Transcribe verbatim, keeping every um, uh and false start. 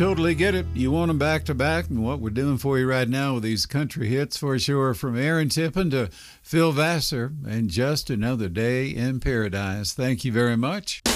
totally get it. You want them back to back, and what we're doing for you right now with these country hits for sure. From Aaron Tippin to Phil Vassar, and Just Another Day in Paradise. Thank you very much.